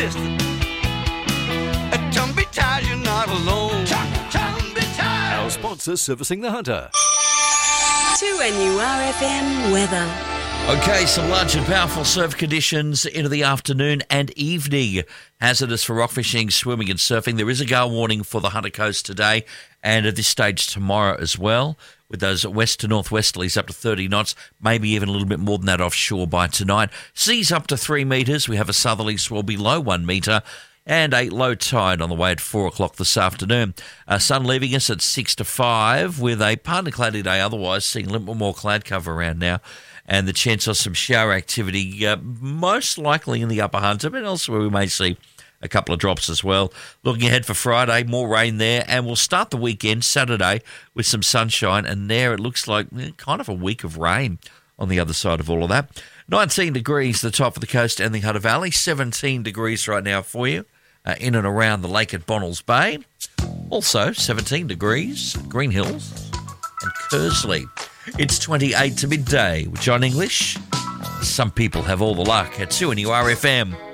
sister. Don't be tired, you're not alone. Don't be tired. Our sponsor, Servicing the Hunter. 2NURFM weather. Okay, some large and powerful surf conditions into the afternoon and evening. Hazardous for rock fishing, swimming and surfing. There is a gale warning for the Hunter Coast today and at this stage tomorrow as well, with those west to northwesterlies up to 30 knots, maybe even a little bit more than that offshore by tonight. Seas up to 3 metres. We have a southerly swell below 1 metre. And a low tide on the way at 4 o'clock this afternoon. Sun leaving us at 6 to 5 with a partly cloudy day otherwise, seeing a little bit more cloud cover around now. And the chance of some shower activity most likely in the upper Hunter, but elsewhere we may see a couple of drops as well. Looking ahead for Friday, more rain there. And we'll start the weekend, Saturday, with some sunshine. And there it looks like kind of a week of rain on the other side of all of that. 19 degrees the top of the coast and the Hunter Valley. 17 degrees right now for you in and around the lake at Bonnells Bay. Also 17 degrees at Green Hills and Kersley. It's 28 to midday with John English. Some people have all the luck at 2NURFM.